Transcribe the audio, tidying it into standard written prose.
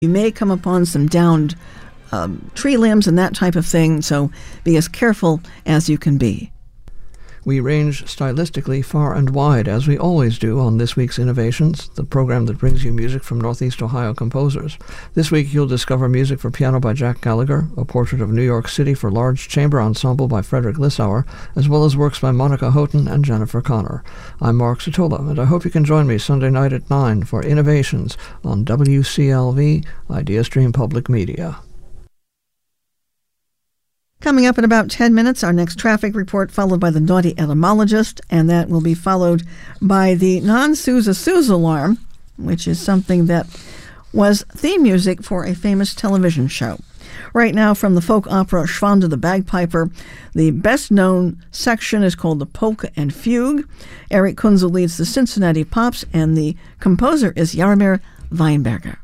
You may come upon some downed tree limbs and that type of thing, so be as careful as you can be. We range stylistically far and wide, as we always do on This Week's Innovations, the program that brings you music from Northeast Ohio composers. This week you'll discover music for piano by Jack Gallagher, a portrait of New York City for large chamber ensemble by Frederick Lissauer, as well as works by Monica Houghton and Jennifer Connor. I'm Mark Satola, and I hope you can join me Sunday night at 9 for Innovations on WCLV, IdeaStream Public Media. Coming up in about 10 minutes, our next traffic report, followed by the Naughty Etymologist, and that will be followed by the non-Sousa alarm, which is something that was theme music for a famous television show. Right now, from the folk opera Schwanda the Bagpiper, the best-known section is called the Polka and Fugue. Eric Kunzel leads the Cincinnati Pops, and the composer is Jaromir Weinberger.